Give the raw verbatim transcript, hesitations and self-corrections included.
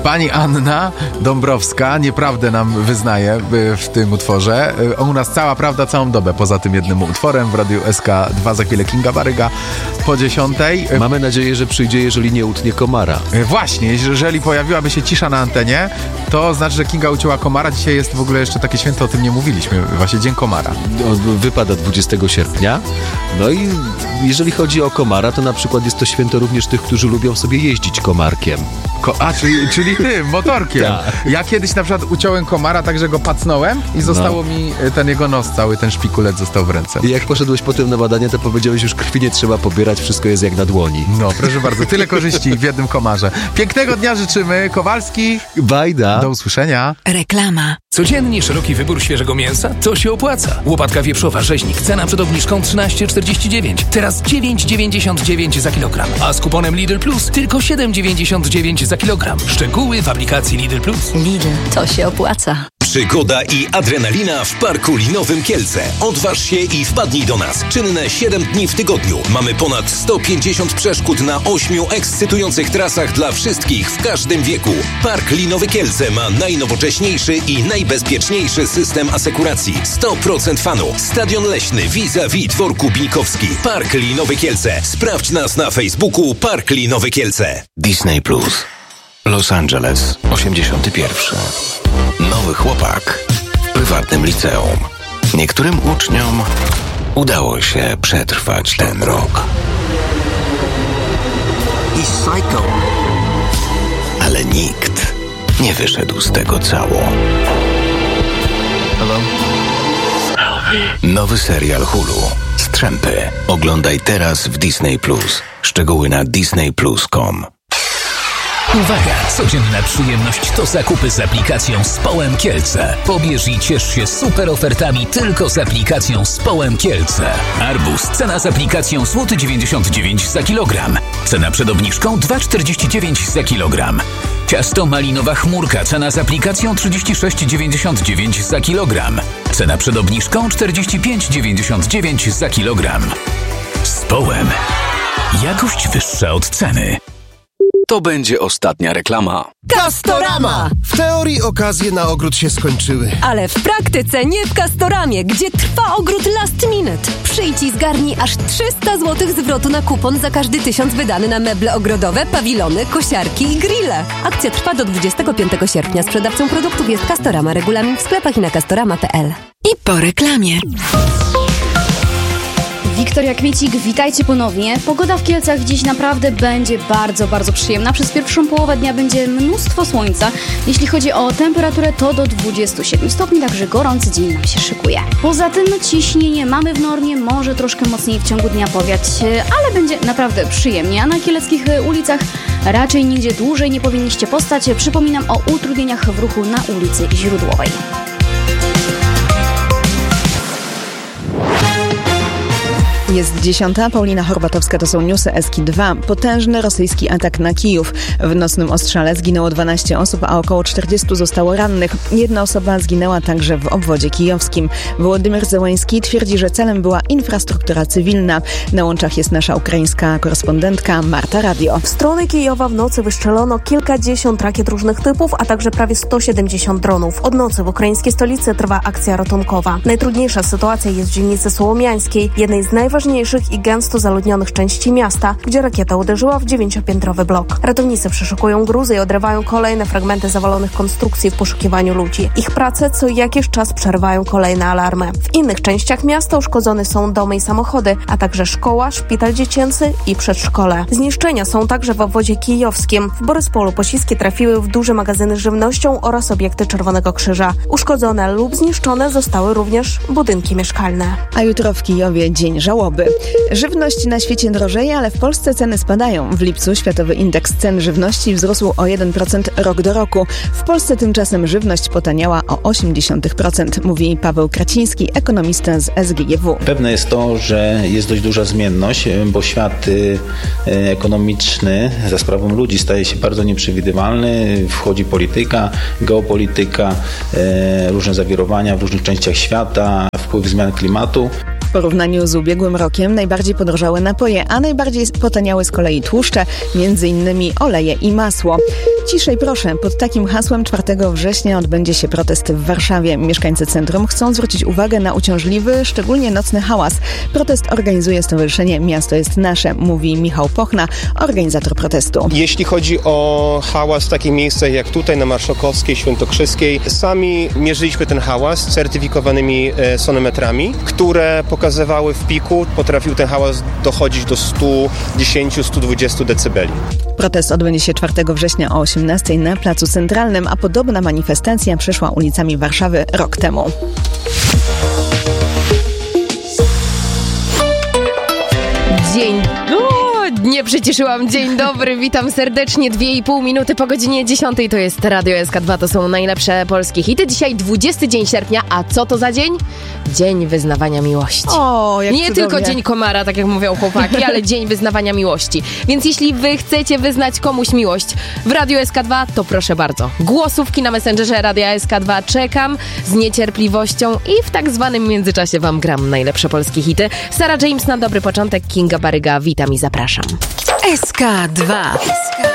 Pani Anna Dąbrowska nieprawdę nam wyznaje w tym utworze. U nas cała prawda całą dobę, poza tym jednym utworem w Radiu S K dwa za chwilę Kinga Baryga po dziesiątej. Mamy nadzieję, że przyjdzie, jeżeli nie utnie komara. Właśnie, jeżeli pojawiłaby się cisza na antenie, to znaczy, że Kinga ucięła komara. Dzisiaj jest w ogóle jeszcze takie święto, o tym nie mówiliśmy. Właśnie Dzień Komara. Wypada dwudziestego sierpnia. No i jeżeli chodzi o komara, to na przykład jest to święto również tych, którzy lubią sobie jeździć komarkiem. Ko- A, czyli, czyli tym, motorkiem. Tak. Ja kiedyś na przykład uciąłem komara, tak że go pacnąłem i zostało no. mi ten jego nos, cały ten szpikulec został w ręce. I jak poszedłeś potem na badania, to powiedziałeś, już krwi nie trzeba pobierać, wszystko jest jak na dłoni. No, proszę bardzo, tyle korzyści w jednym komarze. Pięknego dnia życzymy. Kowalski. Bajda. Do usłyszenia. Reklama. Codziennie szeroki wybór świeżego mięsa? To się opłaca. Łopatka wieprzowa rzeźnik. Cena przed obniżką trzynaście czterdzieści dziewięć. Teraz dziewięć dziewięćdziesiąt dziewięć za kilogram. A z kuponem Lidl Plus tylko siedem dziewięćdziesiąt dziewięć za kilogram. Szczegóły w aplikacji Lidl Plus. Lidl, to się opłaca. Przygoda i adrenalina w Parku Linowym Kielce. Odważ się i wpadnij do nas. Czynne siedem dni w tygodniu. Mamy ponad sto pięćdziesiąt przeszkód na ośmiu ekscytujących trasach dla wszystkich w każdym wieku. Park Linowy Kielce ma najnowocześniejszy i najbezpieczniejszy system asekuracji. sto procent fanu. Stadion Leśny vis-a-vis Dworku Binkowski. Park Linowy Kielce. Sprawdź nas na Facebooku Park Linowy Kielce. Disney Plus. Los Angeles, osiemdziesiąty pierwszy. Nowy chłopak w prywatnym liceum. Niektórym uczniom udało się przetrwać ten rok. I psycho. Ale nikt nie wyszedł z tego cało. Hello? Nowy serial Hulu. Strzępy. Oglądaj teraz w Disney Plus. Szczegóły na disney plus kropka com. Uwaga! Codzienna przyjemność to zakupy z aplikacją Społem Kielce. Pobierz i ciesz się super ofertami tylko z aplikacją Społem Kielce. Arbuz. Cena z aplikacją złoty dziewięćdziesiąt dziewięć za kilogram. Cena przed obniżką dwa czterdzieści dziewięć za kilogram. Ciasto malinowa chmurka. Cena z aplikacją trzydzieści sześć dziewięćdziesiąt dziewięć za kilogram. Cena przed obniżką czterdzieści pięć dziewięćdziesiąt dziewięć za kilogram. Społem. Jakość wyższa od ceny. To będzie ostatnia reklama. Castorama! W teorii okazje na ogród się skończyły. Ale w praktyce nie w Castoramie, gdzie trwa ogród last minute. Przyjdź i zgarnij aż trzysta złotych zwrotu na kupon za każdy tysiąc wydany na meble ogrodowe, pawilony, kosiarki i grille. Akcja trwa do dwudziestego piątego sierpnia. Sprzedawcą produktów jest Castorama. Regulamin w sklepach i na castorama kropka p l. I po reklamie. Wiktoria Kwiecik, witajcie ponownie. Pogoda w Kielcach dziś naprawdę będzie bardzo, bardzo przyjemna. Przez pierwszą połowę dnia będzie mnóstwo słońca. Jeśli chodzi o temperaturę, to do dwudziestu siedmiu stopni, także gorący dzień nam się szykuje. Poza tym ciśnienie mamy w normie, może troszkę mocniej w ciągu dnia powiać, ale będzie naprawdę przyjemnie. A na kieleckich ulicach raczej nigdzie dłużej nie powinniście postać. Przypominam o utrudnieniach w ruchu na ulicy Źródłowej. Jest dziesiąta, Paulina Horbatowska, to są newsy S K dwa. Potężny rosyjski atak na Kijów. W nocnym ostrzale zginęło dwanaście osób, a około czterdziestu zostało rannych. Jedna osoba zginęła także w obwodzie kijowskim. Wołodymyr Zełenski twierdzi, że celem była infrastruktura cywilna. Na łączach jest nasza ukraińska korespondentka Marta Radio. W stronę Kijowa w nocy wystrzelono kilkadziesiąt rakiet różnych typów, a także prawie sto siedemdziesiąt dronów. Od nocy w ukraińskiej stolicy trwa akcja ratunkowa. Najtrudniejsza sytuacja jest w dzielnicy Sołomiańskiej, jednej z najważniejszych i gęsto zaludnionych części miasta, gdzie rakieta uderzyła w dziewięciopiętrowy blok. Ratownicy przeszukują gruzy i odrywają kolejne fragmenty zawalonych konstrukcji w poszukiwaniu ludzi. Ich prace co jakiś czas przerywają kolejne alarmy. W innych częściach miasta uszkodzone są domy i samochody, a także szkoła, szpital dziecięcy i przedszkole. Zniszczenia są także w obwodzie kijowskim. W Boryspolu pociski trafiły w duże magazyny z żywnością oraz obiekty Czerwonego Krzyża. Uszkodzone lub zniszczone zostały również budynki mieszkalne. A jutro w Kijowie dzień żałoby. Żywność na świecie drożeje, ale w Polsce ceny spadają. W lipcu światowy indeks cen żywności wzrósł o jeden procent rok do roku. W Polsce tymczasem żywność potaniała o osiemdziesiąt procent, mówi Paweł Kraciński, ekonomista z S G G W. Pewne jest to, że jest dość duża zmienność, bo świat ekonomiczny za sprawą ludzi staje się bardzo nieprzewidywalny. Wchodzi polityka, geopolityka, różne zawirowania w różnych częściach świata, wpływ zmian klimatu. W porównaniu z ubiegłym rokiem najbardziej podrożały napoje, a najbardziej potaniały z kolei tłuszcze, między innymi oleje i masło. Ciszej proszę, pod takim hasłem czwartego września odbędzie się protest w Warszawie. Mieszkańcy centrum chcą zwrócić uwagę na uciążliwy, szczególnie nocny hałas. Protest organizuje Stowarzyszenie Miasto jest Nasze, mówi Michał Pochna, organizator protestu. Jeśli chodzi o hałas w takich miejscach jak tutaj na Marszałkowskiej, Świętokrzyskiej, sami mierzyliśmy ten hałas certyfikowanymi sonometrami, które pokazywały w piku, potrafił ten hałas dochodzić do sto dziesięć do stu dwudziestu decybeli. Protest odbędzie się czwartego września o osiemnastej na Placu Centralnym, a podobna manifestacja przeszła ulicami Warszawy rok temu. Dzień Nie przyciszyłam. Dzień dobry, witam serdecznie. Dwie i pół minuty po godzinie dziesiątej. To jest Radio S K dwa, to są najlepsze polskie hity. Dzisiaj dwudziesty dzień sierpnia, a co to za dzień? Dzień wyznawania miłości. O, jak Nie cudownie. tylko dzień komara, tak jak mówią chłopaki, ale dzień wyznawania miłości. Więc jeśli wy chcecie wyznać komuś miłość w Radio S K dwa, to proszę bardzo. Głosówki na Messengerze Radia S K dwa czekam z niecierpliwością i w tak zwanym międzyczasie wam gram najlepsze polskie hity. Sarah James na dobry początek, Kinga Baryga, witam i zapraszam. S K dwa.